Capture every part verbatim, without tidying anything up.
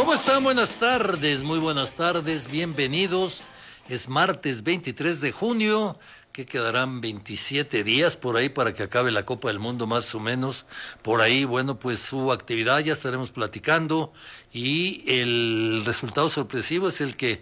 ¿Cómo están? Buenas tardes, muy buenas tardes, bienvenidos. Es martes veintitrés de junio, que quedarán veintisiete días por ahí para que acabe la Copa del Mundo más o menos. Por ahí, bueno, pues su actividad ya estaremos platicando y el resultado sorpresivo es el que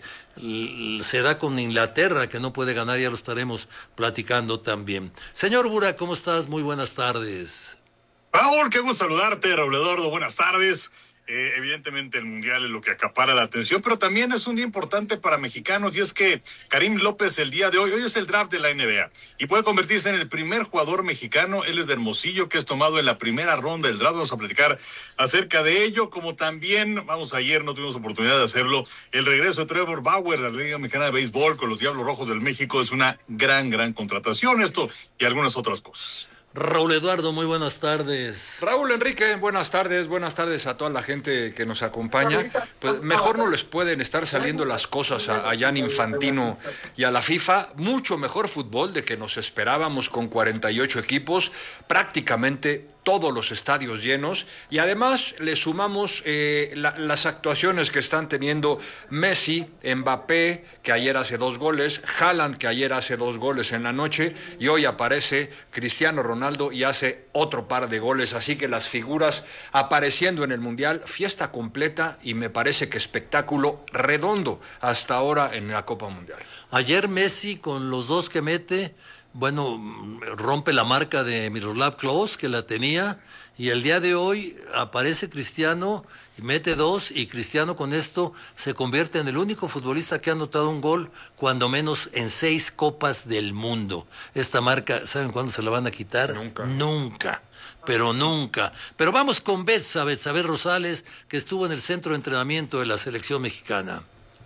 se da con Inglaterra, que no puede ganar, ya lo estaremos platicando también. Señor Bura, ¿cómo estás? Muy buenas tardes. Raúl, qué gusto saludarte, Raúl Eduardo, buenas tardes. Eh, evidentemente el Mundial es lo que acapara la atención, pero también es un día importante para mexicanos y es que Karim López el día de hoy, hoy es el draft de la N B A y puede convertirse en el primer jugador mexicano. Él es de Hermosillo, que es tomado en la primera ronda del draft. Vamos a platicar acerca de ello, como también, vamos, ayer no tuvimos oportunidad de hacerlo, el regreso de Trevor Bauer a la Liga Mexicana de Béisbol con los Diablos Rojos del México es una gran, gran contratación, esto y algunas otras cosas. Raúl Eduardo, muy buenas tardes. Raúl Enrique, buenas tardes, buenas tardes a toda la gente que nos acompaña. Pues mejor no les pueden estar saliendo las cosas a, a Gianni Infantino y a la FIFA. Mucho mejor fútbol de que nos esperábamos con cuarenta y ocho equipos, prácticamente todos los estadios llenos, y además le sumamos eh, la, las actuaciones que están teniendo Messi, Mbappé, que ayer hace dos goles, Haaland, que ayer hace dos goles en la noche, y hoy aparece Cristiano Ronaldo y hace otro par de goles, así que las figuras apareciendo en el Mundial, fiesta completa, y me parece que espectáculo redondo hasta ahora en la Copa Mundial. Ayer Messi, con los dos que mete, bueno, rompe la marca de Miroslav Klose, que la tenía, y el día de hoy aparece Cristiano y mete dos, y Cristiano con esto se convierte en el único futbolista que ha anotado un gol, cuando menos en seis Copas del Mundo. Esta marca, ¿saben cuándo se la van a quitar? Nunca. Nunca. Pero nunca. Pero vamos con Betsa, Betsabe Rosales, que estuvo en el centro de entrenamiento de la selección mexicana.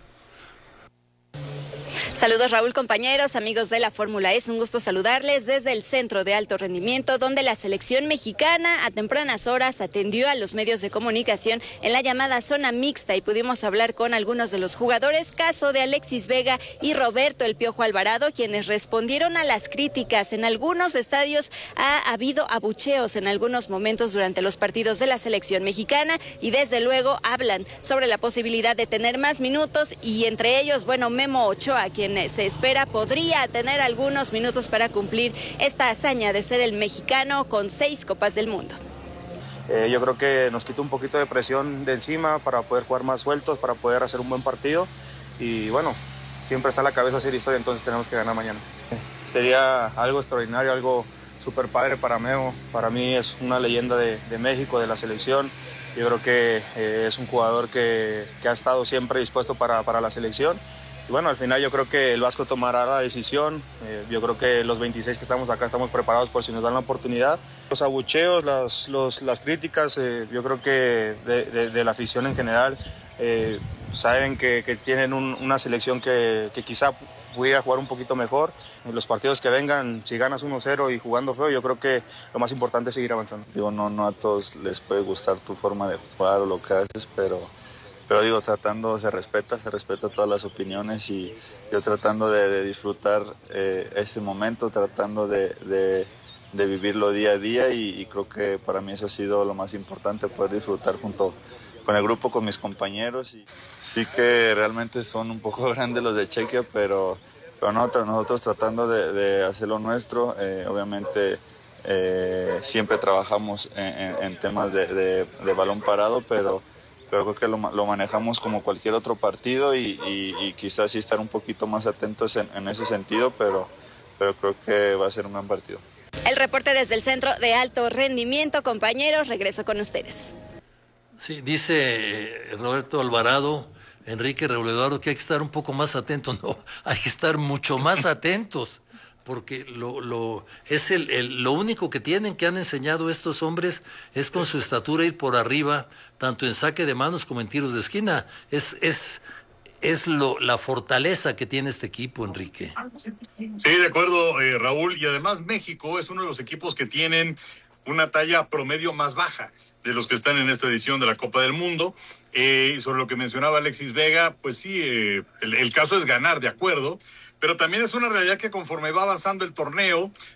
Saludos, Raúl, compañeros, amigos de la Fórmula E. Es un gusto saludarles desde el Centro de Alto Rendimiento, donde la selección mexicana a tempranas horas atendió a los medios de comunicación en la llamada zona mixta y pudimos hablar con algunos de los jugadores, caso de Alexis Vega y Roberto El Piojo Alvarado, quienes respondieron a las críticas. En algunos estadios ha habido abucheos en algunos momentos durante los partidos de la selección mexicana y desde luego hablan sobre la posibilidad de tener más minutos y entre ellos, bueno, Memo Ochoa, quien se espera podría tener algunos minutos para cumplir esta hazaña de ser el mexicano con seis Copas del Mundo. Eh, yo creo que nos quita un poquito de presión de encima para poder jugar más sueltos, para poder hacer un buen partido y bueno, siempre está en la cabeza hacer historia, entonces tenemos que ganar mañana. Sería algo extraordinario, algo súper padre para Memo. Para mí es una leyenda de, de México, de la selección. Yo creo que eh, es un jugador que, que ha estado siempre dispuesto para, para la selección. Y bueno, al final yo creo que el Vasco tomará la decisión. Eh, yo creo que los veintiséis que estamos acá estamos preparados por si nos dan la oportunidad. Los abucheos, las, los, las críticas, eh, yo creo que de, de, de la afición en general, eh, saben que, que tienen un, una selección que, que quizá pudiera jugar un poquito mejor. En los partidos que vengan, si ganas uno cero y jugando feo, yo creo que lo más importante es seguir avanzando. Digo, no, no a todos les puede gustar tu forma de jugar o lo que haces, pero... Pero digo, tratando, se respeta, se respeta todas las opiniones y yo tratando de, de disfrutar eh, este momento, tratando de, de, de vivirlo día a día y, y creo que para mí eso ha sido lo más importante, poder disfrutar junto con el grupo, con mis compañeros. Y sí que realmente son un poco grandes los de Chequia, pero, pero no, nosotros tratando de, de hacer lo nuestro, eh, obviamente eh, siempre trabajamos en, en, en temas de, de, de balón parado, pero... pero creo que lo, lo manejamos como cualquier otro partido y, y, y quizás sí estar un poquito más atentos en, en ese sentido, pero, pero creo que va a ser un gran partido. El reporte desde el Centro de Alto Rendimiento, compañeros, regreso con ustedes. Sí, dice Roberto Alvarado, Enrique Raúl Eduardo, que hay que estar un poco más atentos. No, hay que estar mucho más atentos. Porque lo, lo, es el, el, lo único que tienen, que han enseñado estos hombres, es con su estatura ir por arriba, tanto en saque de manos como en tiros de esquina. Es, es, es lo, la fortaleza que tiene este equipo, Enrique. Sí, de acuerdo, eh, Raúl. Y además México es uno de los equipos que tienen una talla promedio más baja de los que están en esta edición de la Copa del Mundo. Eh, sobre lo que mencionaba Alexis Vega, pues sí, eh, el, el caso es ganar, de acuerdo, pero también es una realidad que conforme va avanzando el torneo,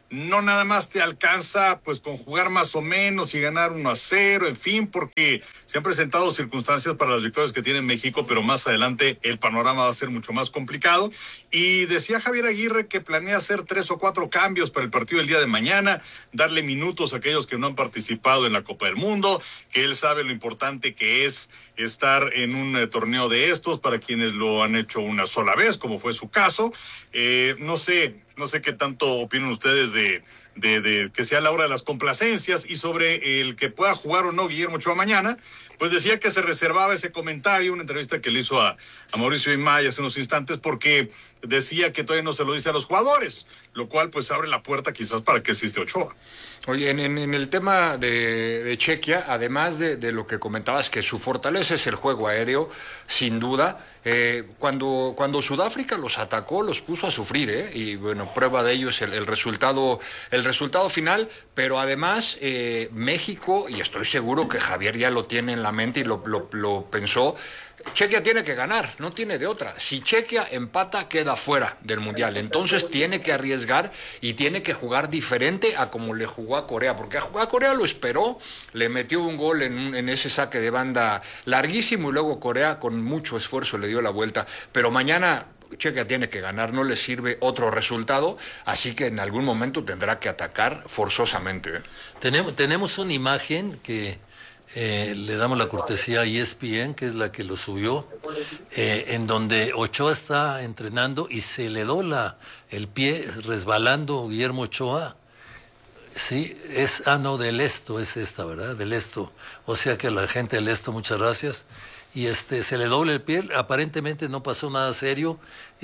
no nada más te alcanza pues con jugar más o menos y ganar uno a cero, en fin, porque se han presentado circunstancias para las victorias que tiene México, pero más adelante el panorama va a ser mucho más complicado. Y decía Javier Aguirre que planea hacer tres o cuatro cambios para el partido del día de mañana, darle minutos a aquellos que no han participado en la Copa del Mundo, que él sabe lo importante que es estar en un eh, torneo de estos para quienes lo han hecho una sola vez, como fue su caso. Eh, no sé, no sé qué tanto opinan ustedes de, de, de que sea la hora de las complacencias y sobre el que pueda jugar o no Guillermo Ochoa mañana. Pues decía que se reservaba ese comentario, una entrevista que le hizo a, a Mauricio Imay hace unos instantes, porque decía que todavía no se lo dice a los jugadores, lo cual pues abre la puerta quizás para que existe Ochoa. Oye, en, en, en el tema de, de Chequia, además de, de lo que comentabas, que su fortaleza es el juego aéreo, sin duda, eh, cuando, cuando Sudáfrica los atacó, los puso a sufrir, ¿eh? Y bueno, prueba de ello es el, el, resultado, el resultado final, pero además eh, México, y estoy seguro que Javier ya lo tiene en la mente y lo, lo, lo pensó, Chequia tiene que ganar, no tiene de otra. Si Chequia empata, queda fuera del Mundial. Entonces tiene que arriesgar y tiene que jugar diferente a como le jugó a Corea, porque a, a Corea lo esperó, le metió un gol en, en ese saque de banda larguísimo y luego Corea con mucho esfuerzo le dio la vuelta. Pero mañana Chequia tiene que ganar, no le sirve otro resultado, así que en algún momento tendrá que atacar forzosamente. Tenemos, tenemos una imagen que Eh, le damos la cortesía a E S P N, que es la que lo subió, eh, en donde Ochoa está entrenando y se le dobla el pie resbalando Guillermo Ochoa. Sí, es, ah no, del Esto es esta, ¿verdad? Del Esto. O sea que la gente del Esto, muchas gracias. Y este, se le dobla el pie, aparentemente no pasó nada serio,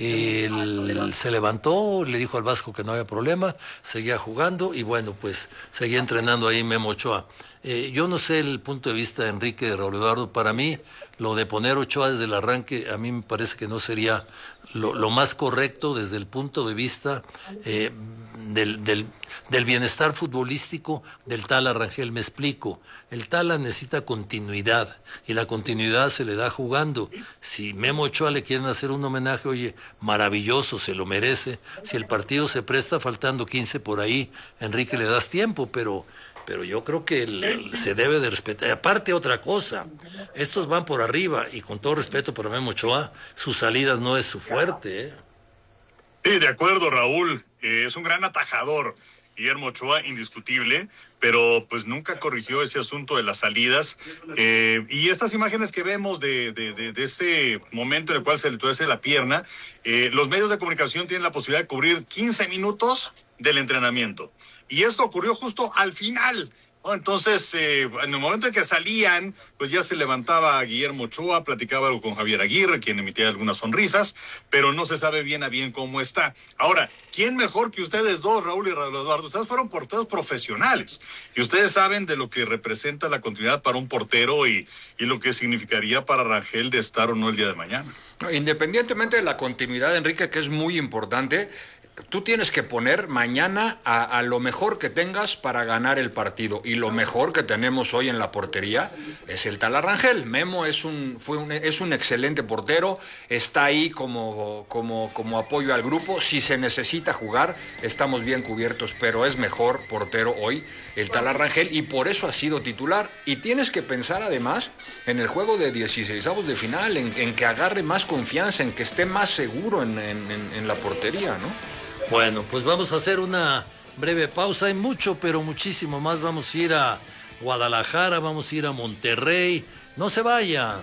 el, se levantó, le dijo al Vasco que no había problema, seguía jugando y bueno, pues seguía entrenando ahí Memo Ochoa. Eh, yo no sé el punto de vista de Enrique de Raúl Eduardo, para mí lo de poner Ochoa desde el arranque a mí me parece que no sería lo, lo más correcto desde el punto de vista eh, del, del, del bienestar futbolístico del Tala Rangel. Me explico, el Tala necesita continuidad y la continuidad se le da jugando. Si Memo Ochoa le quieren hacer un homenaje, oye, maravilloso, se lo merece. Si el partido se presta faltando quince por ahí, Enrique le das tiempo, pero... pero yo creo que el, se debe de respetar. Y aparte otra cosa, estos van por arriba y con todo respeto para Memo Ochoa, sus salidas no es su fuerte, ¿eh? Sí, de acuerdo, Raúl, eh, es un gran atajador, Guillermo Ochoa, indiscutible, pero pues nunca corrigió ese asunto de las salidas. Eh, y estas imágenes que vemos de, de, de, de ese momento en el cual se le tuerce la pierna, eh, los medios de comunicación tienen la posibilidad de cubrir quince minutos del entrenamiento. Y esto ocurrió justo al final, ¿no? Entonces, eh, en el momento en que salían, pues ya se levantaba Guillermo Ochoa, platicaba algo con Javier Aguirre, quien emitía algunas sonrisas, pero no se sabe bien a bien cómo está. Ahora, ¿quién mejor que ustedes dos, Raúl y Raúl Eduardo? Ustedes fueron porteros profesionales y ustedes saben de lo que representa la continuidad para un portero y, y lo que significaría para Rangel de estar o no el día de mañana. Independientemente de la continuidad, Enrique, que es muy importante, tú tienes que poner mañana a, a lo mejor que tengas para ganar el partido. Y lo mejor que tenemos hoy en la portería es el Tala Rangel. Memo es un, fue un, es un excelente portero, está ahí como, como, como apoyo al grupo. Si se necesita jugar, estamos bien cubiertos, pero es mejor portero hoy el Tala Rangel y por eso ha sido titular. Y tienes que pensar además en el juego de dieciseisavos de final, en, en que agarre más confianza, en que esté más seguro en, en, en, en la portería, ¿no? Bueno, pues vamos a hacer una breve pausa. Hay mucho, pero muchísimo más. Vamos a ir a Guadalajara, vamos a ir a Monterrey. No se vaya.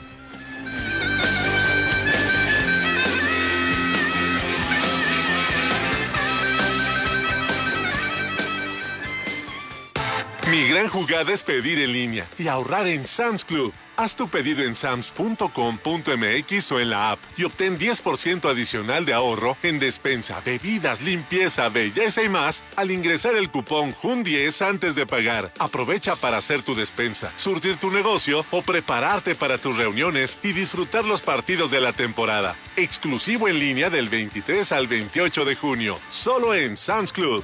Mi gran jugada es pedir en línea y ahorrar en Sam's Club. Haz tu pedido en sams punto com punto m x o en la app y obtén diez por ciento adicional de ahorro en despensa, bebidas, limpieza, belleza y más al ingresar el cupón Jun diez antes de pagar. Aprovecha para hacer tu despensa, surtir tu negocio o prepararte para tus reuniones y disfrutar los partidos de la temporada. Exclusivo en línea del veintitrés al veintiocho de junio, solo en Sam's Club.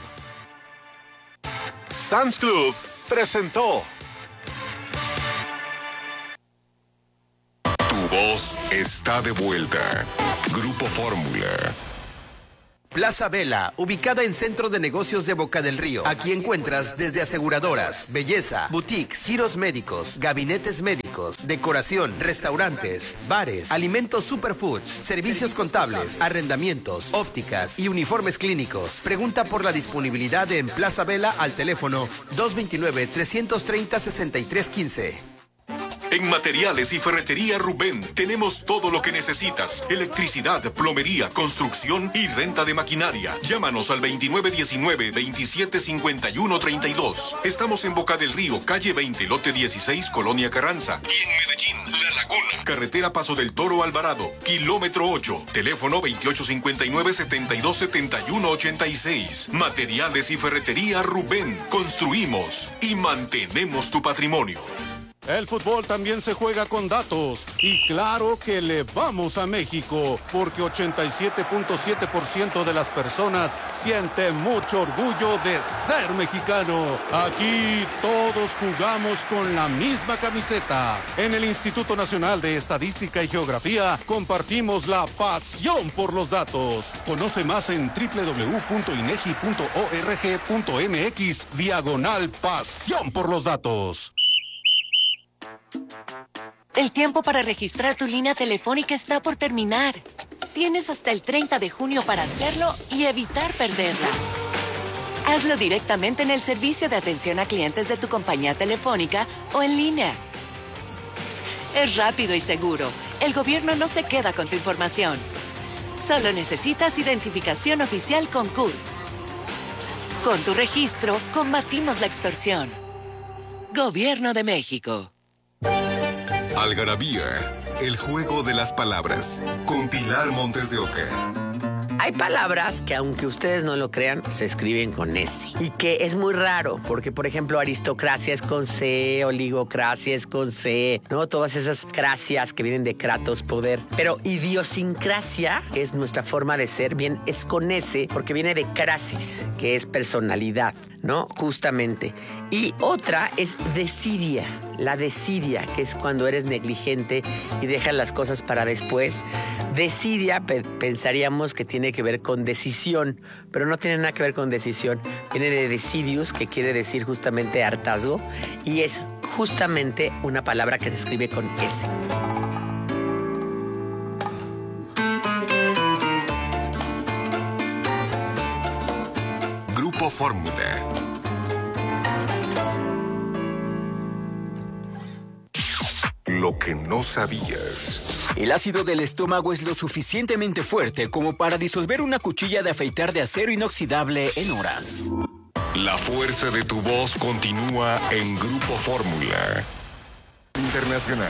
Sam's Club presentó. Tu voz está de vuelta. Grupo Fórmula. Plaza Vela, ubicada en Centro de Negocios de Boca del Río. Aquí encuentras desde aseguradoras, belleza, boutiques, giros médicos, gabinetes médicos, decoración, restaurantes, bares, alimentos superfoods, servicios contables, arrendamientos, ópticas y uniformes clínicos. Pregunta por la disponibilidad en Plaza Vela al teléfono dos veintinueve, trescientos treinta, sesenta y tres quince. En Materiales y Ferretería Rubén tenemos todo lo que necesitas. Electricidad, plomería, construcción y renta de maquinaria. Llámanos al veintinueve diecinueve, veintisiete cincuenta y uno treinta y dos. Estamos en Boca del Río, calle veinte, lote dieciséis, Colonia Carranza. Y en Medellín, La Laguna. Carretera Paso del Toro Alvarado, kilómetro ocho. Teléfono veintiocho cincuenta y nueve, setenta y dos setenta y uno ochenta y seis. Materiales y Ferretería Rubén. Construimos y mantenemos tu patrimonio. El fútbol también se juega con datos y claro que le vamos a México porque ochenta y siete punto siete por ciento de las personas sienten mucho orgullo de ser mexicano. Aquí todos jugamos con la misma camiseta. En el Instituto Nacional de Estadística y Geografía compartimos la pasión por los datos. Conoce más en doble u doble u doble u punto inegi punto org punto mx diagonal pasión por los datos. El tiempo para registrar tu línea telefónica está por terminar. Tienes hasta el treinta de junio para hacerlo y evitar perderla. Hazlo directamente en el servicio de atención a clientes de tu compañía telefónica o en línea. Es rápido y seguro. El gobierno no se queda con tu información. Solo necesitas identificación oficial con C U R. Con tu registro, combatimos la extorsión. Gobierno de México. Algarabía, el juego de las palabras, con Pilar Montes de Oca. Hay palabras que, aunque ustedes no lo crean, se escriben con S. Y que es muy raro, porque, por ejemplo, aristocracia es con C, oligocracia es con C, ¿no? Todas esas cracias que vienen de kratos, poder. Pero idiosincrasia, que es nuestra forma de ser, bien, es con S, porque viene de crasis, que es personalidad, ¿no? Justamente. Y otra es desidia, la desidia, que es cuando eres negligente y dejas las cosas para después. Desidia, pe- pensaríamos que tiene que ver con decisión, pero no tiene nada que ver con decisión. Viene de decidius, que quiere decir justamente hartazgo, y es justamente una palabra que se escribe con S. Grupo Fórmula. Lo que no sabías. El ácido del estómago es lo suficientemente fuerte como para disolver una cuchilla de afeitar de acero inoxidable en horas. La fuerza de tu voz continúa en Grupo Fórmula. Internacional.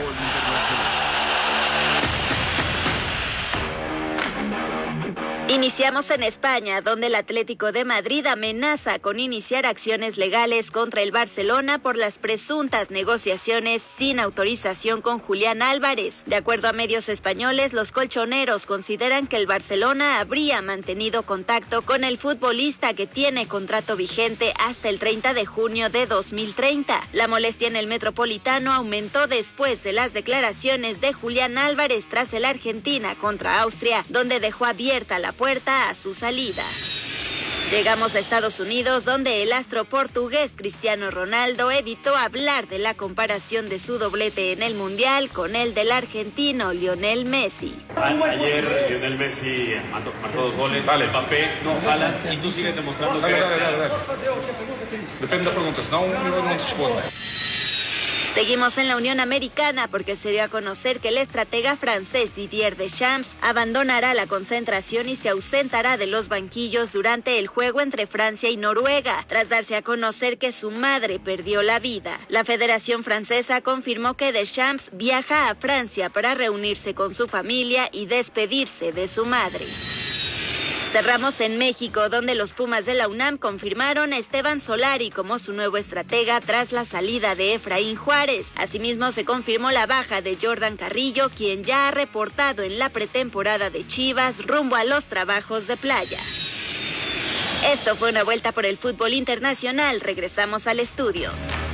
Iniciamos en España, donde el Atlético de Madrid amenaza con iniciar acciones legales contra el Barcelona por las presuntas negociaciones sin autorización con Julián Álvarez. De acuerdo a medios españoles, los colchoneros consideran que el Barcelona habría mantenido contacto con el futbolista que tiene contrato vigente hasta el treinta de junio de dos mil treinta. La molestia en el Metropolitano aumentó después de las declaraciones de Julián Álvarez tras el Argentina contra Austria, donde dejó abierta la puerta a su salida. Llegamos a Estados Unidos, donde el astro portugués Cristiano Ronaldo evitó hablar de la comparación de su doblete en el Mundial con el del argentino Lionel Messi. Ayer Lionel Messi marcó dos goles, vale. Mbappé, no, Alan, y tú sigues demostrando que... Depende de preguntas, no, no te respondo. Seguimos en la Unión Americana porque se dio a conocer que el estratega francés Didier Deschamps abandonará la concentración y se ausentará de los banquillos durante el juego entre Francia y Noruega, tras darse a conocer que su madre perdió la vida. La Federación Francesa confirmó que Deschamps viaja a Francia para reunirse con su familia y despedirse de su madre. Cerramos en México, donde los Pumas de la UNAM confirmaron a Esteban Solari como su nuevo estratega tras la salida de Efraín Juárez. Asimismo, se confirmó la baja de Jordan Carrillo, quien ya ha reportado en la pretemporada de Chivas rumbo a los trabajos de playa. Esto fue una vuelta por el fútbol internacional. Regresamos al estudio.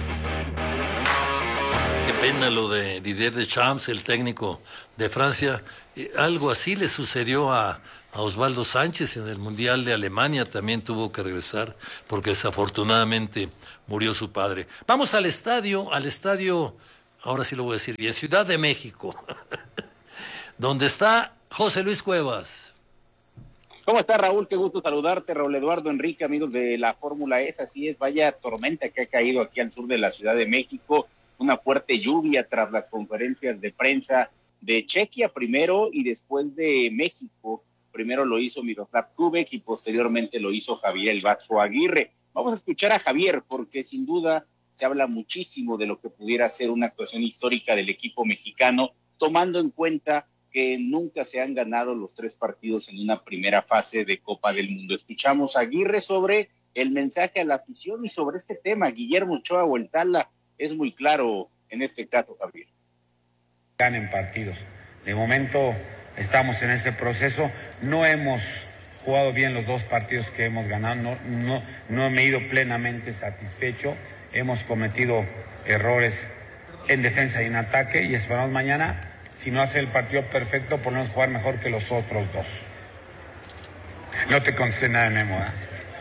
Qué pena lo de Didier Deschamps, el técnico de Francia. Eh, algo así le sucedió a a Osvaldo Sánchez en el Mundial de Alemania, también tuvo que regresar porque desafortunadamente murió su padre. Vamos al estadio, al estadio, ahora sí lo voy a decir bien, Ciudad de México, donde está José Luis Cuevas. ¿Cómo estás, Raúl? Qué gusto saludarte, Raúl Eduardo Enrique, amigos de la Fórmula E. Así es, vaya tormenta que ha caído aquí al sur de la Ciudad de México, una fuerte lluvia tras las conferencias de prensa de Chequia primero y después de México. Primero lo hizo Miroslav Kubek y posteriormente lo hizo Javier El Vasco Aguirre. Vamos a escuchar a Javier porque sin duda se habla muchísimo de lo que pudiera ser una actuación histórica del equipo mexicano, tomando en cuenta que nunca se han ganado los tres partidos en una primera fase de Copa del Mundo. Escuchamos a Aguirre sobre el mensaje a la afición y sobre este tema. Guillermo Ochoa o el Tala es muy claro en este caso, Javier. Ganen partidos. De momento estamos en ese proceso, no hemos jugado bien los dos partidos que hemos ganado, no, no, no me he ido plenamente satisfecho, hemos cometido errores en defensa y en ataque y esperamos mañana, si no hace el partido perfecto, por lo menos jugar mejor que los otros dos. No te contesté nada de Memo, ¿eh?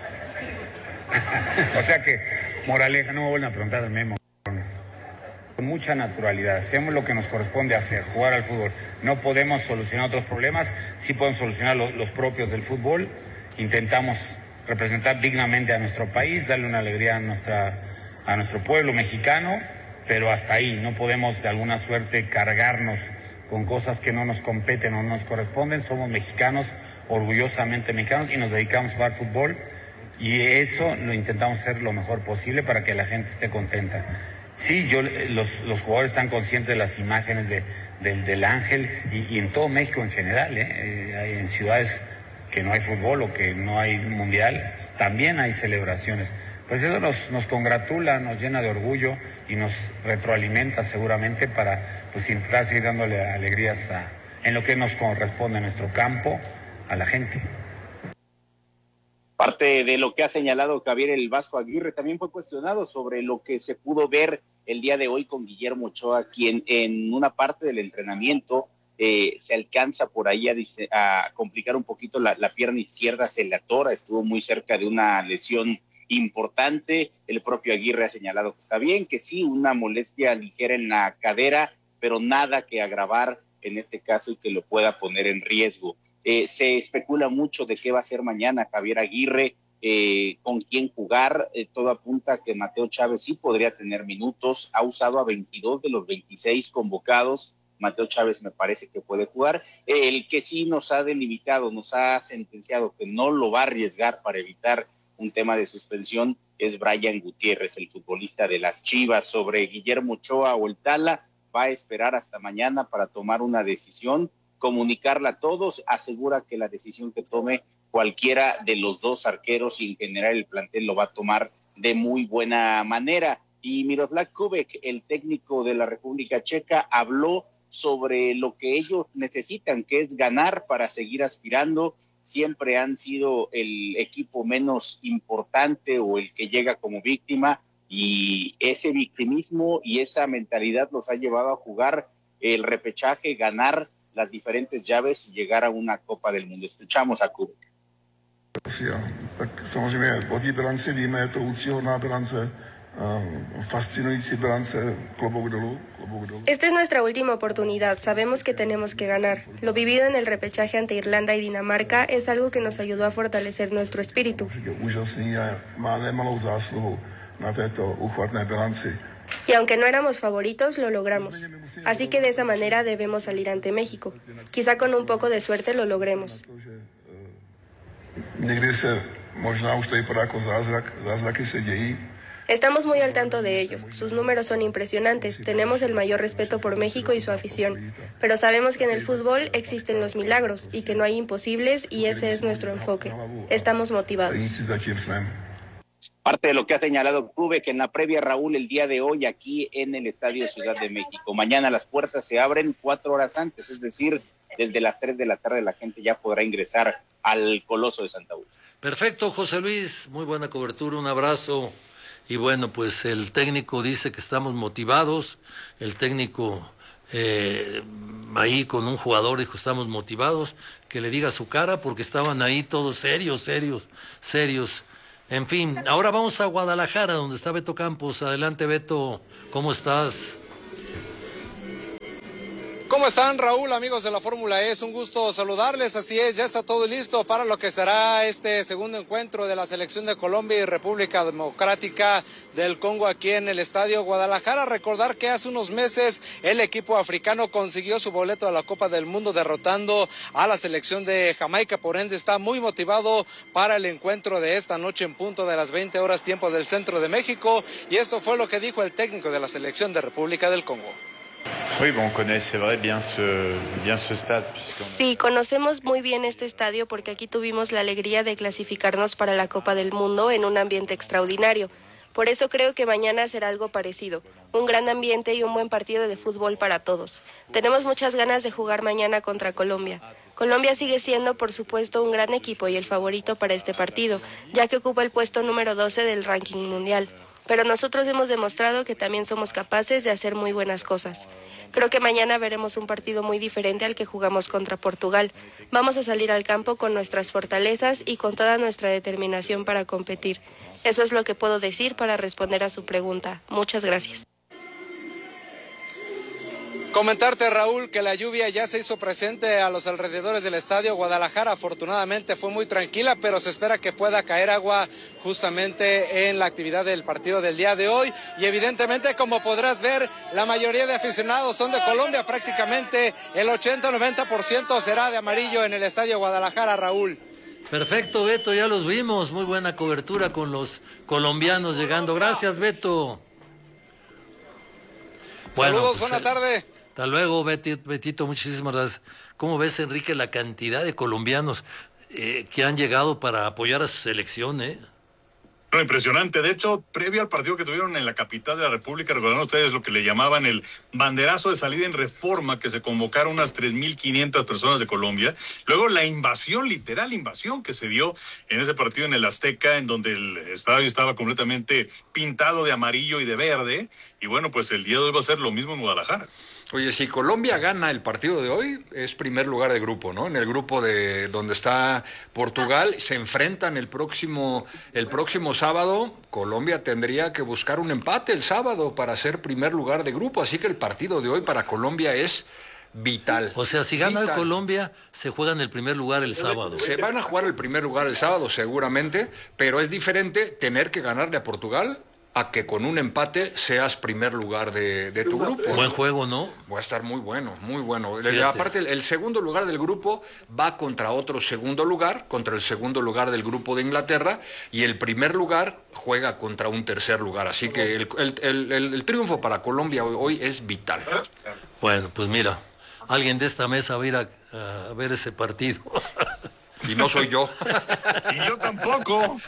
O sea que, moraleja, no me vuelvan a preguntar de Memo. Con mucha naturalidad, hacemos lo que nos corresponde hacer, jugar al fútbol. No podemos solucionar otros problemas, sí podemos solucionar lo, los propios del fútbol. Intentamos representar dignamente a nuestro país, darle una alegría a, nuestra, a nuestro pueblo mexicano, pero hasta ahí, no podemos de alguna suerte cargarnos con cosas que no nos competen o no nos corresponden. Somos mexicanos, orgullosamente mexicanos, y nos dedicamos a jugar fútbol, y eso lo intentamos hacer lo mejor posible para que la gente esté contenta. Sí, yo, los, los jugadores están conscientes de las imágenes de, del, del Ángel y, y en todo México en general, ¿eh? Eh, en ciudades que no hay fútbol o que no hay mundial, también hay celebraciones. Pues eso nos, nos congratula, nos llena de orgullo y nos retroalimenta seguramente para pues intentar seguir dándole alegrías a, en lo que nos corresponde a nuestro campo, a la gente. Parte de lo que ha señalado Javier El Vasco Aguirre también fue cuestionado sobre lo que se pudo ver el día de hoy con Guillermo Ochoa, quien en una parte del entrenamiento eh, se alcanza por ahí a, a complicar un poquito la, la pierna izquierda, se le atora, estuvo muy cerca de una lesión importante. El propio Aguirre ha señalado que está bien, que sí, una molestia ligera en la cadera, pero nada que agravar en este caso y que lo pueda poner en riesgo. Eh, se especula mucho de qué va a hacer mañana Javier Aguirre, eh, con quién jugar. Eh, todo apunta a que Mateo Chávez sí podría tener minutos, ha usado a veintidós de los veintiséis convocados. Mateo Chávez me parece que puede jugar. Eh, el que sí nos ha delimitado, nos ha sentenciado que no lo va a arriesgar para evitar un tema de suspensión es Brian Gutiérrez, el futbolista de las Chivas. Sobre Guillermo Ochoa o el Tala, va a esperar hasta mañana para tomar una decisión, comunicarla a todos. Asegura que la decisión que tome cualquiera de los dos arqueros y en general el plantel lo va a tomar de muy buena manera. Y Miroslav Kubek, el técnico de la República Checa, habló sobre lo que ellos necesitan, que es ganar para seguir aspirando. Siempre han sido el equipo menos importante o el que llega como víctima, y ese victimismo y esa mentalidad los ha llevado a jugar el repechaje, ganar las diferentes llaves y llegar a una Copa del Mundo. Escuchamos a Kubek. Tak samozřejmě o té bilanci víme, je to úctyhodná bilance, fascinující bilance, klobouk dolů, klobouk dolů. Esta es nuestra última oportunidad, sabemos que tenemos que ganar. Lo vivido en el repechaje ante Irlanda y Dinamarca es algo que nos ayudó a fortalecer nuestro espíritu. Je úžasný a má nemalou zásluhu na této úchvatné bilanci. Y aunque no éramos favoritos, lo logramos. Así que de esa manera debemos salir ante México. Quizá con un poco de suerte lo logremos. Někdy se možná už to vypadá jako zázrak, zázraky se dějí. Estamos muy al tanto de ello. Sus números son impresionantes. Tenemos el mayor respeto por México y su afición. Pero sabemos que en el fútbol existen los milagros y que no hay imposibles, y ese es nuestro enfoque. Estamos motivados. Parte de lo que ha señalado Kubek en la previa, Raúl, el día de hoy aquí en el Estadio Ciudad de México. Mañana las puertas se abren cuatro horas antes, es decir, desde las tres de la tarde la gente ya podrá ingresar al Coloso de Santa Úrsula. Perfecto, José Luis, muy buena cobertura, un abrazo. Y bueno, pues el técnico dice que estamos motivados, el técnico eh, ahí con un jugador, dijo, estamos motivados, que le diga su cara, porque estaban ahí todos serios, serios, serios. En fin, ahora vamos a Guadalajara, donde está Beto Campos. Adelante, Beto, ¿cómo estás? ¿Cómo están, Raúl, amigos de la Fórmula E? Es un gusto saludarles, así es, ya está todo listo para lo que será este segundo encuentro de la selección de Colombia y República Democrática del Congo aquí en el Estadio Guadalajara. Recordar que hace unos meses el equipo africano consiguió su boleto a la Copa del Mundo derrotando a la selección de Jamaica, por ende está muy motivado para el encuentro de esta noche en punto de las veinte horas tiempo del centro de México, y esto fue lo que dijo el técnico de la selección de República del Congo. Oui, bon, on connaît, c'est vrai, bien ce, bien ce stade. Sí, conocemos muy bien este estadio porque aquí tuvimos la alegría de clasificarnos para la Copa del Mundo en un ambiente extraordinario. Por eso creo que mañana será algo parecido, un gran ambiente y un buen partido de fútbol para todos. Tenemos muchas ganas de jugar mañana contra Colombia. Colombia sigue siendo, por supuesto, un gran equipo y el favorito para este partido, ya que ocupa el puesto número doce del ranking mundial. Pero nosotros hemos demostrado que también somos capaces de hacer muy buenas cosas. Creo que mañana veremos un partido muy diferente al que jugamos contra Portugal. Vamos a salir al campo con nuestras fortalezas y con toda nuestra determinación para competir. Eso es lo que puedo decir para responder a su pregunta. Muchas gracias. Comentarte, Raúl, que la lluvia ya se hizo presente a los alrededores del Estadio Guadalajara. Afortunadamente fue muy tranquila, pero se espera que pueda caer agua justamente en la actividad del partido del día de hoy. Y evidentemente, como podrás ver, la mayoría de aficionados son de Colombia. Prácticamente el ochenta o noventa por ciento será de amarillo en el Estadio Guadalajara, Raúl. Perfecto, Beto, ya los vimos. Muy buena cobertura con los colombianos llegando. Gracias, Beto. Bueno, saludos, pues, buena tarde. Hasta luego, Betito, Betito, muchísimas gracias. ¿Cómo ves, Enrique, la cantidad de colombianos eh, que han llegado para apoyar a su selección, eh? No, impresionante. De hecho, previo al partido que tuvieron en la capital de la República, recordaron ustedes lo que le llamaban el banderazo de salida en Reforma, que se convocaron unas tres mil quinientas personas de Colombia. Luego la invasión, literal invasión, que se dio en ese partido en el Azteca, en donde el estadio estaba completamente pintado de amarillo y de verde. Y bueno, pues el día de hoy va a ser lo mismo en Guadalajara. Oye, si Colombia gana el partido de hoy, es primer lugar de grupo, ¿no? En el grupo de donde está Portugal, se enfrentan el próximo, el próximo sábado. Colombia tendría que buscar un empate el sábado para ser primer lugar de grupo, así que el partido de hoy para Colombia es vital. O sea, si gana hoy Colombia, se juega en el primer lugar el sábado. Se van a jugar el primer lugar el sábado seguramente, pero es diferente tener que ganarle a Portugal a que con un empate seas primer lugar de, de tu grupo. Buen juego, ¿no? Va a estar muy bueno, muy bueno. Fíjate. Aparte, el, el segundo lugar del grupo va contra otro segundo lugar, contra el segundo lugar del grupo de Inglaterra, y el primer lugar juega contra un tercer lugar. Así que el, el, el, el, el triunfo para Colombia hoy, hoy es vital. Bueno, pues mira, alguien de esta mesa va a ir a, a ver ese partido. Y no soy yo. Y yo tampoco.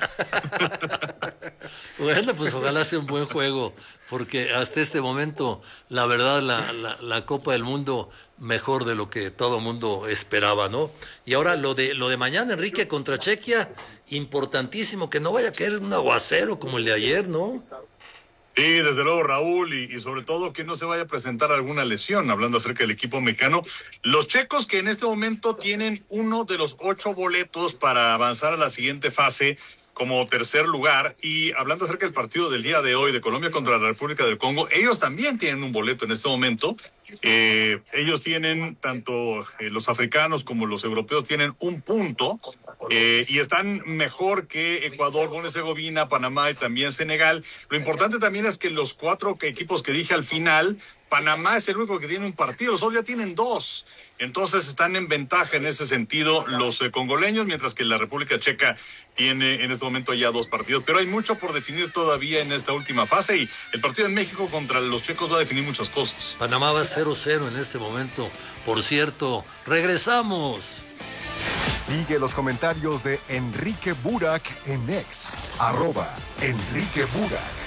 Bueno, pues ojalá sea un buen juego, porque hasta este momento, la verdad, la, la, la Copa del Mundo mejor de lo que todo mundo esperaba, ¿no? Y ahora lo de lo de mañana, Enrique, contra Chequia, importantísimo, que no vaya a caer un aguacero como el de ayer, ¿no? Sí, desde luego, Raúl, y, y sobre todo que no se vaya a presentar alguna lesión, hablando acerca del equipo mexicano. Los checos, que en este momento tienen uno de los ocho boletos para avanzar a la siguiente fase como tercer lugar, y hablando acerca del partido del día de hoy de Colombia contra la República del Congo, ellos también tienen un boleto en este momento. Eh, ellos tienen, tanto eh, los africanos como los europeos tienen un punto, eh, y están mejor que Ecuador, Bosnia y Herzegovina, Panamá y también Senegal. Lo importante también es que los cuatro equipos que dije al final, Panamá es el único que tiene un partido, los otros ya tienen dos. Entonces están en ventaja en ese sentido los eh, congoleños, mientras que la República Checa tiene en este momento ya dos partidos. Pero hay mucho por definir todavía en esta última fase, y el partido en México contra los checos va a definir muchas cosas. Panamá va cero cero en este momento. Por cierto, regresamos. Sigue los comentarios de Enrique Burak en X, arroba Enrique Burak.